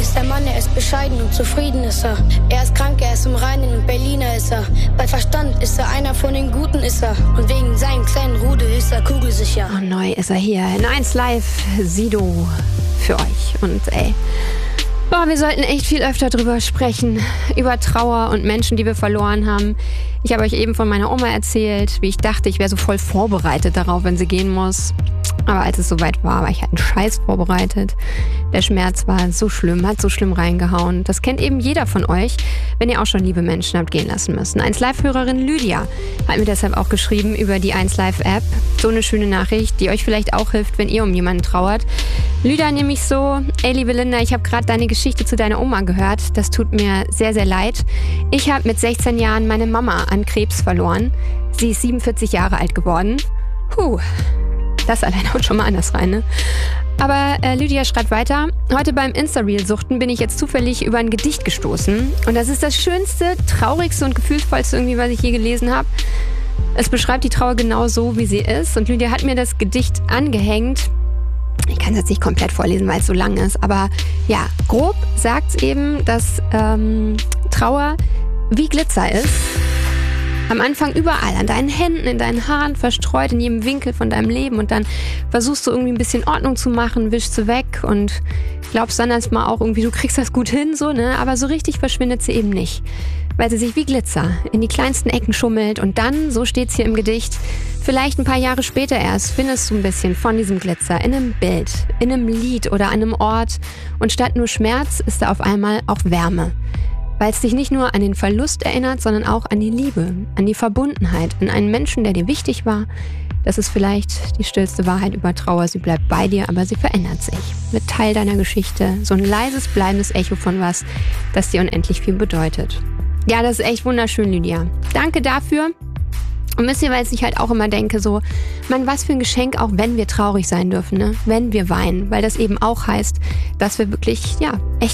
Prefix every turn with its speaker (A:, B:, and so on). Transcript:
A: ist der Mann, er ist bescheiden und zufrieden ist er. Er ist krank, er ist im Reinen und Berliner ist er. Bei Verstand ist er einer von den Guten ist er. Und wegen seinem kleinen Rudel ist er kugelsicher.
B: Und neu ist er hier in 1 Live Sido für euch. Und wir sollten echt viel öfter drüber sprechen. Über Trauer und Menschen, die wir verloren haben. Ich habe euch eben von meiner Oma erzählt, wie ich dachte, ich wäre so voll vorbereitet darauf, wenn sie gehen muss. Aber als es soweit war ich halt einen Scheiß vorbereitet. Der Schmerz war so schlimm, hat so schlimm reingehauen. Das kennt eben jeder von euch, wenn ihr auch schon liebe Menschen habt gehen lassen müssen. 1 Live-Hörerin Lydia hat mir deshalb auch geschrieben über die 1 Live-App. So eine schöne Nachricht, die euch vielleicht auch hilft, wenn ihr um jemanden trauert. Lydia nämlich so: Ey, liebe Linda, ich habe gerade deine Geschichte zu deiner Oma gehört. Das tut mir sehr, sehr leid. Ich habe mit 16 Jahren meine Mama an Krebs verloren. Sie ist 47 Jahre alt geworden. Das allein haut schon mal anders rein, ne? Aber Lydia schreibt weiter: Heute beim Insta-Reel-Suchten bin ich jetzt zufällig über ein Gedicht gestoßen. Und das ist das schönste, traurigste und gefühlsvollste irgendwie, was ich je gelesen habe. Es beschreibt die Trauer genau so, wie sie ist. Und Lydia hat mir das Gedicht angehängt. Ich kann es jetzt nicht komplett vorlesen, weil es so lang ist. Aber ja, grob sagt es eben, dass Trauer wie Glitzer ist. Am Anfang überall, an deinen Händen, in deinen Haaren, verstreut in jedem Winkel von deinem Leben. Und dann versuchst du irgendwie ein bisschen Ordnung zu machen, wischst sie weg und glaubst dann erstmal auch irgendwie, du kriegst das gut hin, so, ne? Aber so richtig verschwindet sie eben nicht. Weil sie sich wie Glitzer in die kleinsten Ecken schummelt. Und dann, so steht's hier im Gedicht, vielleicht ein paar Jahre später erst findest du ein bisschen von diesem Glitzer in einem Bild, in einem Lied oder an einem Ort. Und statt nur Schmerz ist da auf einmal auch Wärme. Weil es dich nicht nur an den Verlust erinnert, sondern auch an die Liebe, an die Verbundenheit, an einen Menschen, der dir wichtig war. Das ist vielleicht die stillste Wahrheit über Trauer. Sie bleibt bei dir, aber sie verändert sich. Mit Teil deiner Geschichte, so ein leises, bleibendes Echo von was, das dir unendlich viel bedeutet. Ja, das ist echt wunderschön, Lydia. Danke dafür. Und wisst ihr, weil ich halt auch immer denke, so, Mann, was für ein Geschenk, auch wenn wir traurig sein dürfen, ne? Wenn wir weinen, weil das eben auch heißt, dass wir wirklich, echt